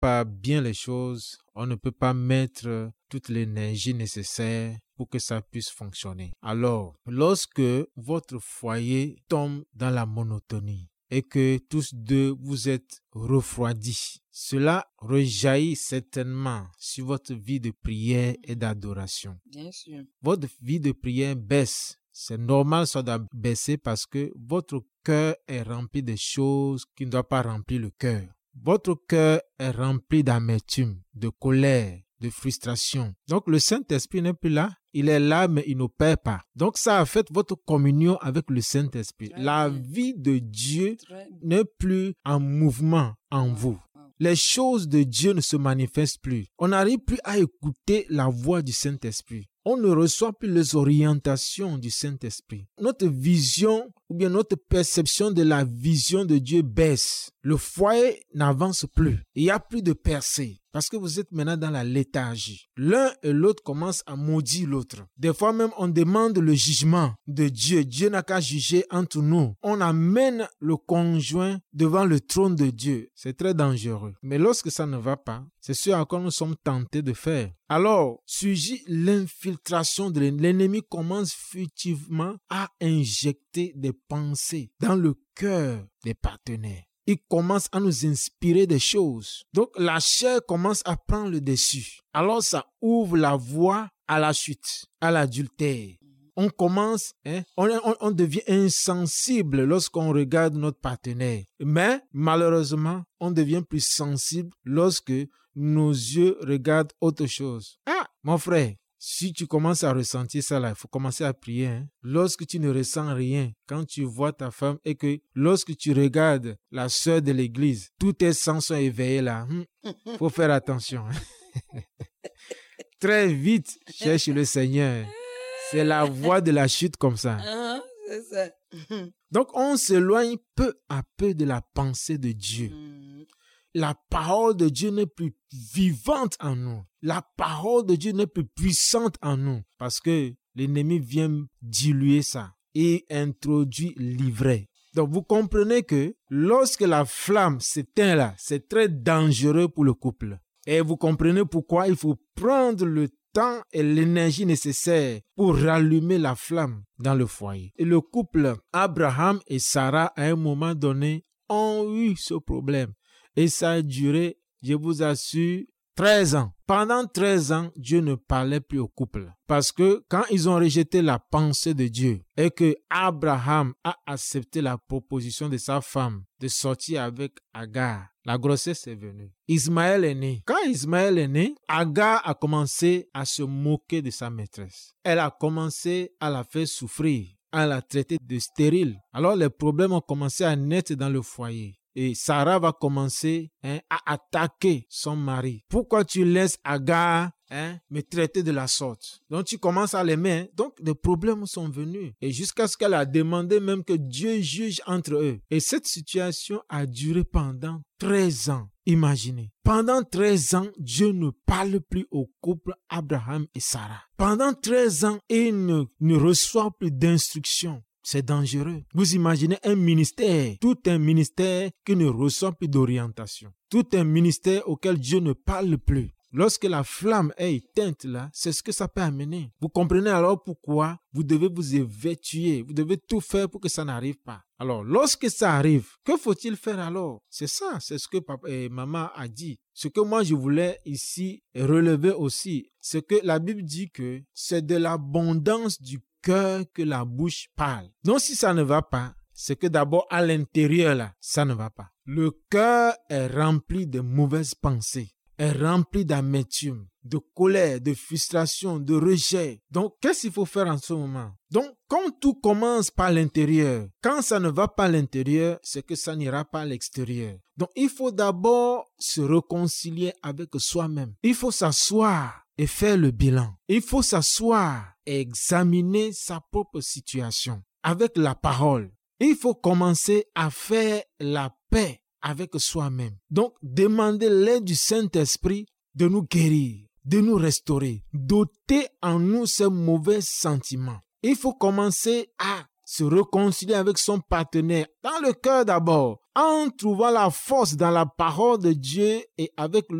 pas bien les choses, on ne peut pas mettre toute l'énergie nécessaire pour que ça puisse fonctionner. Alors, lorsque votre foyer tombe dans la monotonie et que tous deux vous êtes refroidis, cela rejaillit certainement sur votre vie de prière et d'adoration. Bien sûr. Votre vie de prière baisse. C'est normal, ça doit baisser parce que votre cœur est rempli de choses qui ne doivent pas remplir le cœur. Votre cœur est rempli d'amertume, de colère, de frustration. Donc le Saint-Esprit n'est plus là. Il est là, mais il n'opère pas. Donc ça affecte votre communion avec le Saint-Esprit. La vie de Dieu n'est plus en mouvement en vous. Les choses de Dieu ne se manifestent plus. On n'arrive plus à écouter la voix du Saint-Esprit. On ne reçoit plus les orientations du Saint-Esprit. Notre vision ou bien notre perception de la vision de Dieu baisse. Le foyer n'avance plus. Il n'y a plus de percée. Parce que vous êtes maintenant dans la léthargie. L'un et l'autre commencent à maudire l'autre. Des fois même, on demande le jugement de Dieu. Dieu n'a qu'à juger entre nous. On amène le conjoint devant le trône de Dieu. C'est très dangereux. Mais lorsque ça ne va pas, c'est ce à quoi nous sommes tentés de faire. Alors, surgit l'infiltration de l'ennemi. L'ennemi commence furtivement à injecter des pensées dans le cœur des partenaires. Il commence à nous inspirer des choses. Donc, la chair commence à prendre le dessus. Alors, ça ouvre la voie à la chute, à l'adultère. On commence, on devient insensible lorsqu'on regarde notre partenaire. Mais, malheureusement, on devient plus sensible lorsque nos yeux regardent autre chose. Ah, mon frère, si tu commences à ressentir ça là, il faut commencer à prier. Lorsque tu ne ressens rien, quand tu vois ta femme et que lorsque tu regardes la sœur de l'église, tous tes sens sont éveillés là, faut faire attention. Très vite, cherche le Seigneur. C'est la voie de la chute comme ça. C'est ça. Donc, on s'éloigne peu à peu de la pensée de Dieu. La parole de Dieu n'est plus vivante en nous. La parole de Dieu n'est plus puissante en nous. Parce que l'ennemi vient diluer ça et introduit l'ivraie. Donc, vous comprenez que lorsque la flamme s'éteint là, c'est très dangereux pour le couple. Et vous comprenez pourquoi il faut prendre le temps et l'énergie nécessaire pour rallumer la flamme dans le foyer. Et le couple Abraham et Sarah, à un moment donné, ont eu ce problème. Et ça a duré, je vous assure, 13 ans. Pendant 13 ans, Dieu ne parlait plus au couple. Parce que quand ils ont rejeté la pensée de Dieu et que Abraham a accepté la proposition de sa femme de sortir avec Agar, la grossesse est venue. Ismaël est né. Quand Ismaël est né, Agar a commencé à se moquer de sa maîtresse. Elle a commencé à la faire souffrir, à la traiter de stérile. Alors les problèmes ont commencé à naître dans le foyer. Et Sarah va commencer à attaquer son mari. Pourquoi tu laisses Agar me traiter de la sorte? Donc tu commences à l'aimer. Donc des problèmes sont venus. Et jusqu'à ce qu'elle a demandé même que Dieu juge entre eux. Et cette situation a duré pendant 13 ans. Imaginez. Pendant 13 ans, Dieu ne parle plus au couple Abraham et Sarah. Pendant 13 ans, il ne reçoit plus d'instructions. C'est dangereux. Vous imaginez un ministère, tout un ministère qui ne reçoit plus d'orientation. Tout un ministère auquel Dieu ne parle plus. Lorsque la flamme est éteinte là, c'est ce que ça peut amener. Vous comprenez alors pourquoi vous devez vous évertuer. Vous devez tout faire pour que ça n'arrive pas. Alors, lorsque ça arrive, que faut-il faire alors? C'est ça, c'est ce que papa et maman a dit. Ce que moi je voulais ici relever aussi, c'est que la Bible dit que c'est de l'abondance du cœur que la bouche parle. Donc si ça ne va pas, c'est que d'abord à l'intérieur là, ça ne va pas. Le cœur est rempli de mauvaises pensées, est rempli d'amertume, de colère, de frustration, de rejet. Donc qu'est-ce qu'il faut faire en ce moment? Donc quand tout commence par l'intérieur, quand ça ne va pas à l'intérieur, c'est que ça n'ira pas à l'extérieur. Donc il faut d'abord se réconcilier avec soi-même. Il faut s'asseoir et faire le bilan. Il faut s'asseoir et examiner sa propre situation avec la parole. Il faut commencer à faire la paix avec soi-même. Donc, demander l'aide du Saint-Esprit de nous guérir, de nous restaurer, d'ôter en nous ces mauvais sentiments. Il faut commencer à se réconcilier avec son partenaire dans le cœur d'abord, en trouvant la force dans la parole de Dieu et avec